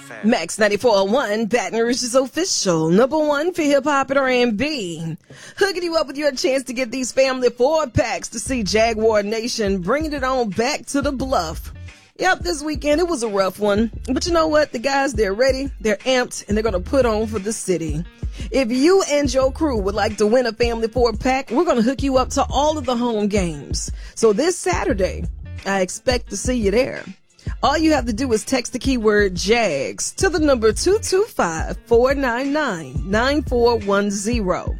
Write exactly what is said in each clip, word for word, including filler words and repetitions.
Max ninety-four point one, Baton Rouge's official number one for hip-hop and R and B. Hooking you up with your chance to get these family four-packs to see Jaguar Nation bringing it on back to the Bluff. Yep, this weekend it was a rough one. But you know what? The guys, they're ready, they're amped, and they're going to put on for the city. If you and your crew would like to win a family four-pack, we're going to hook you up to all of the home games. So this Saturday, I expect to see you there. All you have to do is text the keyword JAGS to the number two two five, four nine nine, nine four one zero.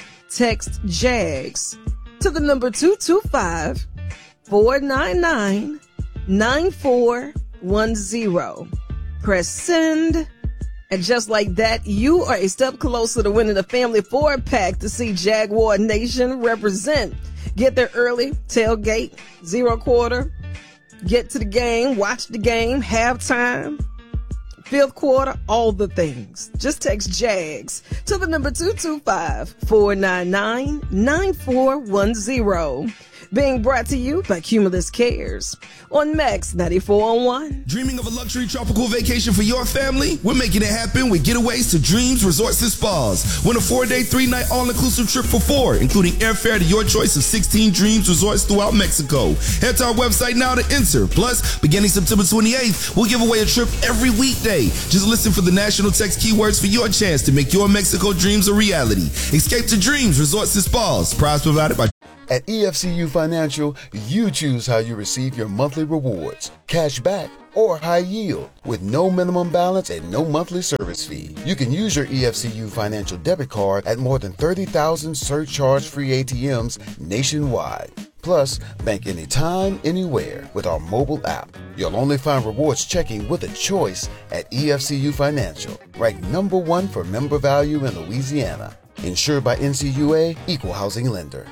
Text JAGS to the number two two five, four nine nine, nine four one zero. Press send. And just like that, you are a step closer to winning a family four-pack to see Jaguar Nation represent. Get there early, tailgate, zero quarter. Get to the game, watch the game, halftime, fifth quarter, all the things. Just text JAGS to the number two two five, four nine nine, nine four one zero. Being brought to you by Cumulus Cares on Max ninety-four point one. Dreaming of a luxury tropical vacation for your family? We're making it happen with Getaways to Dreams Resorts and Spas. Win a four-day, three-night all-inclusive trip for four, including airfare to your choice of sixteen Dreams Resorts throughout Mexico. Head to our website now to enter. Plus, beginning September twenty-eighth, we'll give away a trip every weekday. Just listen for the national text keywords for your chance to make your Mexico dreams a reality. Escape to Dreams Resorts and Spas. Prize provided by At E F C U Financial, you choose how you receive your monthly rewards, cash back, or high yield with no minimum balance and no monthly service fee. You can use your E F C U Financial debit card at more than thirty thousand surcharge-free A T Ms nationwide. Plus, bank anytime, anywhere with our mobile app. You'll only find rewards checking with a choice at E F C U Financial, ranked number one for member value in Louisiana. Insured by N C U A, Equal Housing Lender.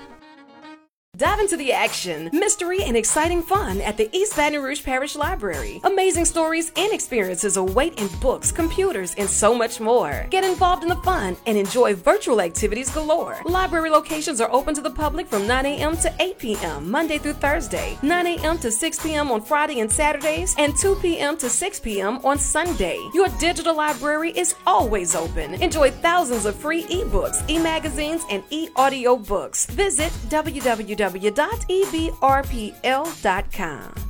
Dive into the action, mystery, and exciting fun at the East Baton Rouge Parish Library. Amazing stories and experiences await in books, computers, and so much more. Get involved in the fun and enjoy virtual activities galore. Library locations are open to the public from nine a.m. to eight p.m. Monday through Thursday, nine a.m. to six p.m. on Friday and Saturdays, and two p.m. to six p.m. on Sunday. Your digital library is always open. Enjoy thousands of free ebooks, e-magazines, and e-audio books. Visit w w w dot e b r p l dot com.